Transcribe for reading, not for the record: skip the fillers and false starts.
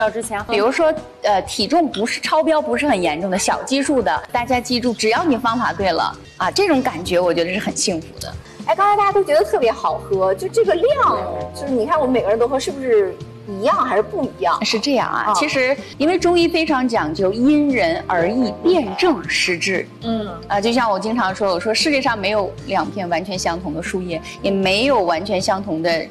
之前喝。 比如说，体重不是超标，不是很严重的小基数的，大家记住，只要你方法对了啊，这种感觉我觉得是很幸福的。 哎，刚才大家都觉得特别好喝，就这个量，就是你看我们每个人都喝，是不是一样还是不一样？ 是这样啊，其实因为中医非常讲究因人而异，辨证施治。就像我经常说，我说世界上没有2片完全相同的树叶，也没有完全相同的